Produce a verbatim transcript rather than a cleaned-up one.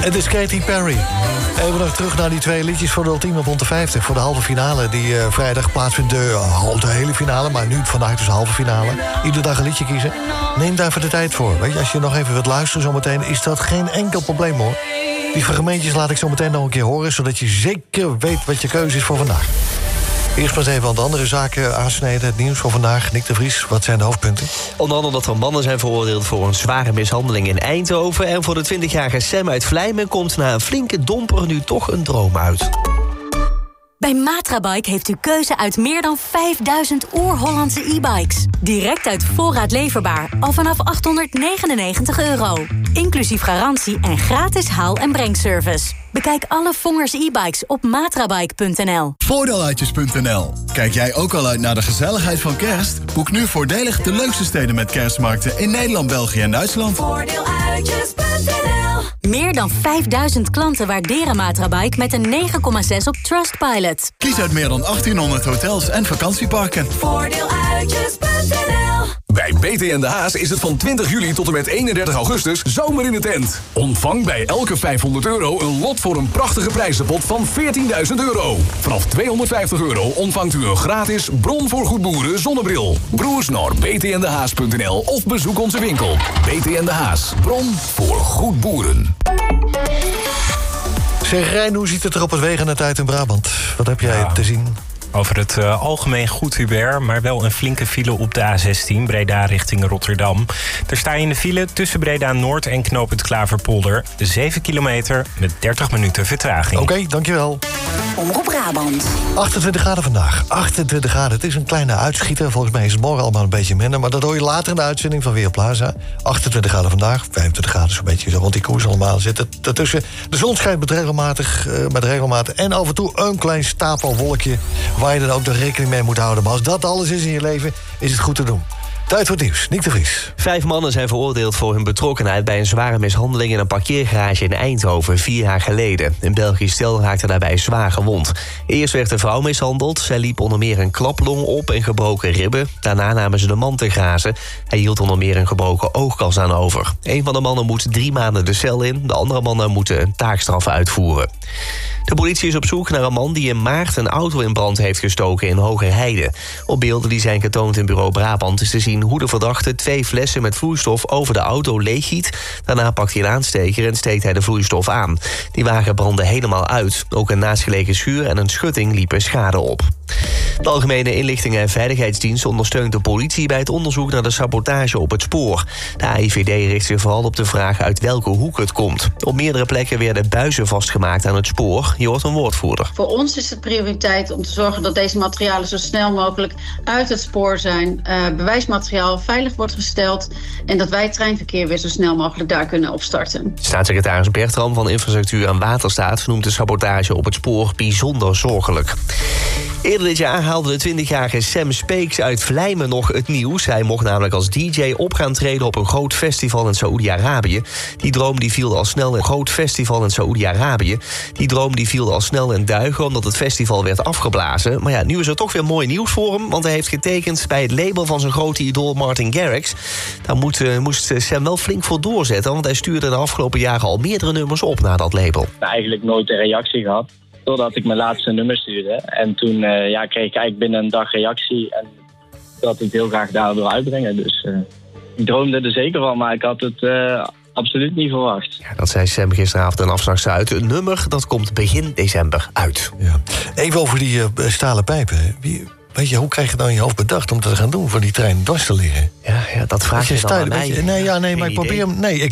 Het is Katy Perry. Even nog terug naar die twee liedjes voor de Ultieme Bonte vijftig. Voor de halve finale die uh, vrijdag plaatsvindt. De, uh, de hele finale, maar nu vandaag dus de halve finale. Iedere dag een liedje kiezen. Neem daar even de tijd voor. Weet je, als je nog even wilt luisteren zometeen, is dat geen enkel probleem hoor. Die fragmentjes laat ik zo meteen nog een keer horen, zodat je zeker weet wat je keuze is voor vandaag. Eerst maar eens even aan de andere zaken aansnijden. Het nieuws voor vandaag. Nick de Vries, wat zijn de hoofdpunten? Onder andere dat er mannen zijn veroordeeld voor een zware mishandeling in Eindhoven. En voor de twintigjarige Sam uit Vlijmen komt na een flinke domper nu toch een droom uit. Bij Matrabike heeft u keuze uit meer dan vijfduizend oer-Hollandse e-bikes. Direct uit voorraad leverbaar, al vanaf achthonderdnegenennegentig euro. Inclusief garantie en gratis haal- en brengservice. Bekijk alle Vongers e-bikes op matrabike punt n l. Voordeeluitjes punt n l. Kijk jij ook al uit naar de gezelligheid van kerst? Boek nu voordelig de leukste steden met kerstmarkten in Nederland, België en Duitsland. Voordeeluitjes punt n l. Meer dan vijfduizend klanten waarderen Matrabike met een negen komma zes op Trustpilot. Kies uit meer dan achttienhonderd hotels en vakantieparken. Voordeeluitjes punt n l. Bij B T en de Haas is het van twintig juli tot en met eenendertig augustus zomer in de tent. Ontvang bij elke vijfhonderd euro een lot voor een prachtige prijzenpot van veertienduizend euro. Vanaf tweehonderdvijftig euro ontvangt u een gratis Bron voor Goed Boeren zonnebril. Broers naar b t n de haas punt n l of bezoek onze winkel. B T en de Haas, Bron voor Goed Boeren. Zeg Rijn, hoe ziet het er op het wegennet uit in Brabant? Wat heb jij Ja. te zien? Over het uh, algemeen goed, Hubert, maar wel een flinke file op de A zestien... Breda richting Rotterdam. Er sta je in de file tussen Breda Noord en knooppunt Klaverpolder. zeven kilometer met dertig minuten vertraging. Oké, okay, dankjewel. Omroep Brabant. achtentwintig graden vandaag. achtentwintig graden. Het is een kleine uitschieter. Volgens mij is het morgen allemaal een beetje minder. Maar dat hoor je later in de uitzending van Weerplaza. achtentwintig graden vandaag. vijfentwintig graden zo'n beetje zo rond die koers allemaal zitten. Daartussen, de zon schijnt met regelmatig, uh, met regelmatig. En af en toe een klein stapelwolkje waar je dan ook nog rekening mee moet houden. Maar als dat alles is in je leven, is het goed te doen. Tijd voor het nieuws. Nick de Vries. Vijf mannen zijn veroordeeld voor hun betrokkenheid bij een zware mishandeling in een parkeergarage in Eindhoven vier jaar geleden. Een Belgisch stel raakte daarbij zwaar gewond. Eerst werd de vrouw mishandeld. Zij liep onder meer een klaplong op en gebroken ribben. Daarna namen ze de man te grazen. Hij hield onder meer een gebroken oogkas aan over. Een van de mannen moet drie maanden de cel in. De andere mannen moeten een taakstraf uitvoeren. De politie is op zoek naar een man die in maart een auto in brand heeft gestoken in Hogerheide. Op beelden die zijn getoond in Bureau Brabant is te zien hoe de verdachte twee flessen met vloeistof over de auto leeggiet. Daarna pakt hij een aansteker en steekt hij de vloeistof aan. Die wagen brandde helemaal uit. Ook een naastgelegen schuur en een schutting liepen schade op. De Algemene Inlichtingen en Veiligheidsdienst ondersteunt de politie bij het onderzoek naar de sabotage op het spoor. De A I V D richt zich vooral op de vraag uit welke hoek het komt. Op meerdere plekken werden buizen vastgemaakt aan het spoor. Je hoort een woordvoerder. Voor ons is het prioriteit om te zorgen dat deze materialen zo snel mogelijk uit het spoor zijn. Uh, bewijsmateriaal veilig wordt gesteld en dat wij het treinverkeer weer zo snel mogelijk daar kunnen opstarten. Staatssecretaris Bertram van Infrastructuur en Waterstaat noemt de sabotage op het spoor bijzonder zorgelijk. Eerder dit jaar haalde de twintigjarige Sam Speeks uit Vlijmen nog het nieuws. Hij mocht namelijk als D J op gaan treden op een groot festival in Saoedi-Arabië. Die droom die viel al snel in een groot festival in Saoedi-Arabië. Die droom die viel al snel in duigen omdat het festival werd afgeblazen. Maar ja, nu is er toch weer mooi nieuws voor hem, want hij heeft getekend bij het label van zijn grote idool Martin Garrix. Daar moet, uh, moest Sam wel flink voor doorzetten, want hij stuurde de afgelopen jaren al meerdere nummers op naar dat label. Eigenlijk nooit een reactie gehad. Totdat ik mijn laatste nummer stuurde. En toen uh, ja, kreeg ik eigenlijk binnen een dag reactie. En dat ik het heel graag daar wil uitbrengen. Dus uh, ik droomde er zeker van, maar ik had het uh, absoluut niet verwacht. Ja, dat zei Sam gisteravond en afs'nachts uit. Een nummer dat komt begin december uit. Ja. Even over die uh, stalen pijpen. Wie, weet je, hoe krijg je het nou in je hoofd bedacht om te gaan doen voor die trein dwars te liggen? Ja, ja dat vraag je, je dan stijl, aan mij. Je, nee, ja, nee, maar ik probeer hem. Nee, ik